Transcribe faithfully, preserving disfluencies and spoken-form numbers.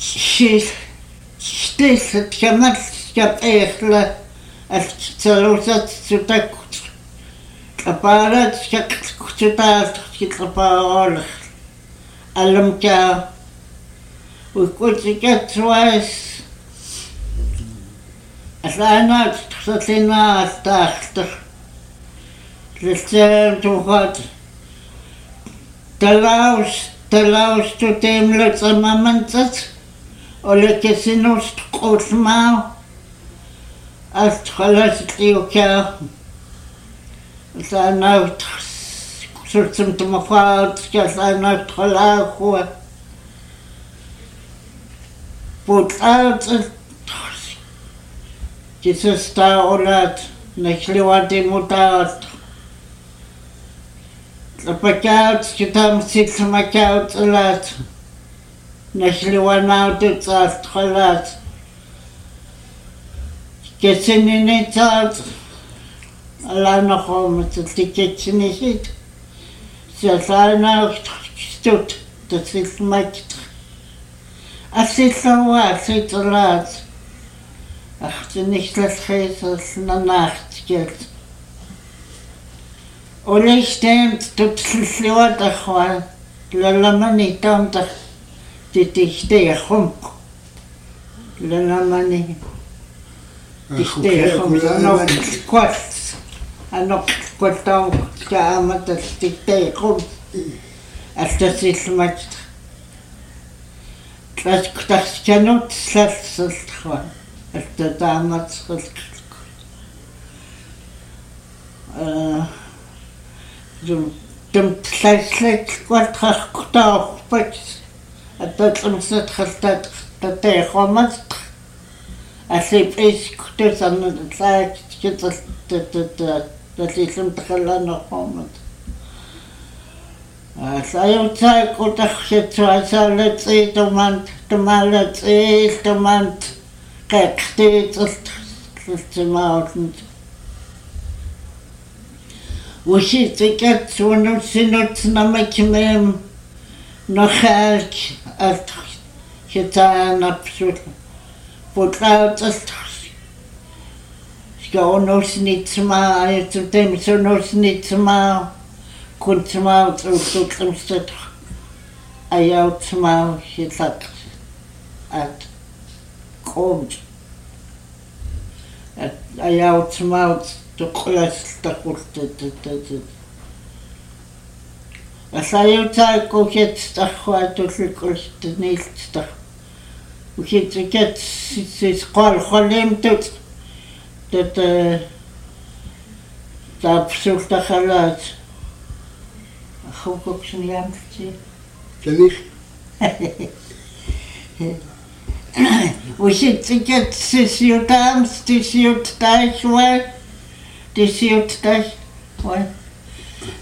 Stillhet gammal skap ehle att tsalosat sutak kaparat skap kutat kitapal alamka ukutikat twice asana tsatina taht listem tuhat talaus talaus tu temlet amamantat Ole kesinust qulma ast khalas tiuka sanaut surtum tmafat sanaut khalaqwa putat kisesta olat nakhliwati mutat lapakat kitam sitmakat olat Nashliwana to Tsast Halat Ketsinini Tsat Alana home to the kitchen is it. Sasana stood the six matched. I sit so I sit a lot. Ach, the nichtlas Jesus na Nacht get. Only stemmed to Sliwata Hua, Lalamani Tanta. Titiste khump lana mani tiste khump no quats ano quatão chama tiste khump asta silmat tas tas chanot sal khwa asta damat khul uh dum dum tlaslek quatrakh qtaq pats Atotmsat khaltat tatay khomat asip is kutusan tlak kitas tat tatlisum takhalana khomat asayo tsak utakh tsasalet tomant tomalet tomant kaktit tsmautnt Ushi tikat sunut sinut namakmem Nochalk at Hitan absolut Putlaut at Skonos nitsma, it's a time sonos nitsma, Kuntsma, Utsukramstet, Ayoutsma, Hitak at Combs at Ayoutsma to class the Kurtet. Asayo tsai ko ket stakhwa to flikus to nist stakh. We get to get this call kholem tot that the psulta khalat. Khokok shniam tsi. Kenich. We get to get this your dams, this your tashwa, this your tash. What?